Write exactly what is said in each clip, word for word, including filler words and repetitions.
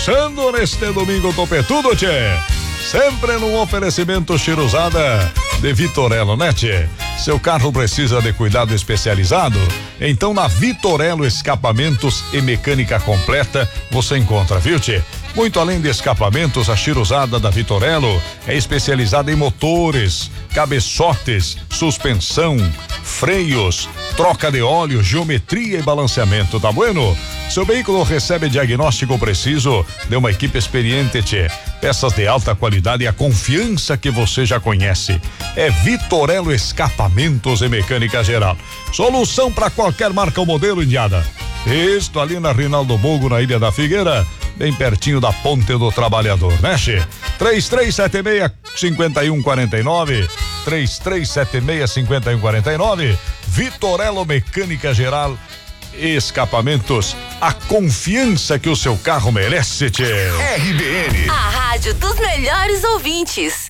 Começando neste domingo topetudo, tchê. Sempre num oferecimento Chiruzada de Vitorello, né, tchê? Seu carro precisa de cuidado especializado? Então na Vitorello Escapamentos e Mecânica Completa você encontra, viu, tchê? Muito além de escapamentos, a Chiruzada da Vitorello é especializada em motores, cabeçotes, suspensão, freios, troca de óleo, geometria e balanceamento, tá bueno? Seu veículo recebe diagnóstico preciso de uma equipe experiente, tchê. Peças de alta qualidade e a confiança que você já conhece. É Vitorello Escapamentos e Mecânica Geral. Solução para qualquer marca ou modelo, indiada. Isto ali na Rinaldo Bogo, na Ilha da Figueira, bem pertinho da Ponte do Trabalhador, né, che? três três sete seis, cinco um quatro nove, três três sete seis, cinco um quatro nove, Vitorello Mecânica Geral e Escapamentos, a confiança que o seu carro merece, tchê. R B N, a rádio dos melhores ouvintes.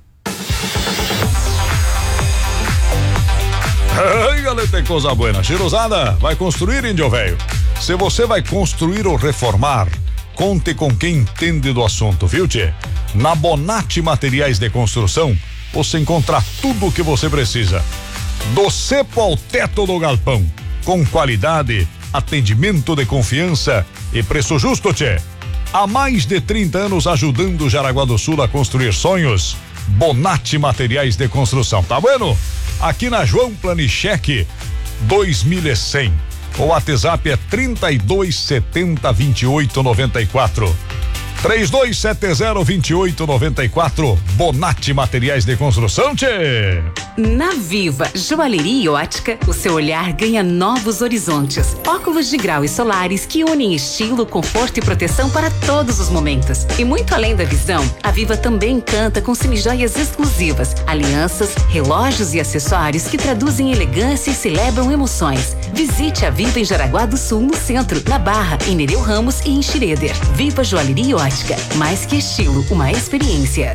Ai, galera, tem coisa boa. Chiruzada, vai construir, índio velho? Se você vai construir ou reformar, conte com quem entende do assunto, viu, tchê? Na Bonatti Materiais de Construção, você encontra tudo o que você precisa. Do cepo ao teto do galpão, com qualidade, atendimento de confiança e preço justo, tchê. Há mais de trinta anos ajudando o Jaraguá do Sul a construir sonhos. Bonatti Materiais de Construção, tá bueno? Aqui na João Planicheque dois mil e cem. O WhatsApp é trinta e dois setenta, vinte e oito, noventa e quatro. três dois sete zero, vinte e oito, noventa e quatro. Bonatti Materiais de Construção, tchê. Na Viva Joalheria e Ótica, o seu olhar ganha novos horizontes. Óculos de grau e solares que unem estilo, conforto e proteção para todos os momentos. E muito além da visão, a Viva também encanta com semijoias exclusivas, alianças, relógios e acessórios que traduzem elegância e celebram emoções. Visite a Viva em Jaraguá do Sul, no centro, na Barra, em Nereu Ramos e em Schroeder. Viva Joalheria e Ótica, mais que estilo, uma experiência.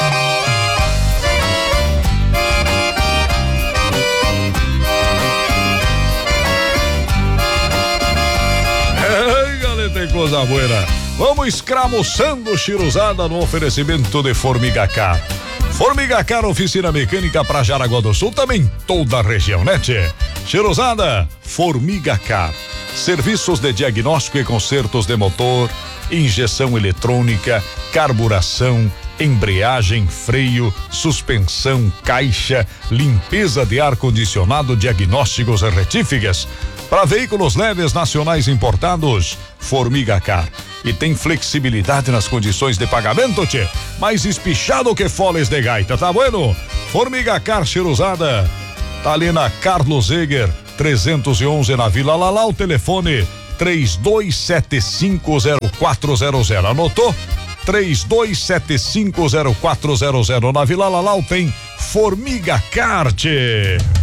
Ei, galera, tem coisa boa. Vamos escramuçando Chiruzada no oferecimento de Formigacar. Formigacar, oficina mecânica para Jaraguá do Sul, também toda a região, né, tchê? Chiruzada, Formigacar. Serviços de diagnóstico e consertos de motor, injeção eletrônica, carburação, embreagem, freio, suspensão, caixa, limpeza de ar-condicionado, diagnósticos e retíficas. Para veículos leves nacionais importados, Formigacar. E tem flexibilidade nas condições de pagamento, tchê. Mais espichado que foles de gaita, tá bueno? Formigacar Chiruzada. Tá ali na Carlos Eger, trezentos e onze na Vila Lalá, o telefone três dois sete cinco zero quatro zero zero. Anotou? três dois sete cinco zero quatro zero zero. Na Vila Lalau tem Formigacar, tchê.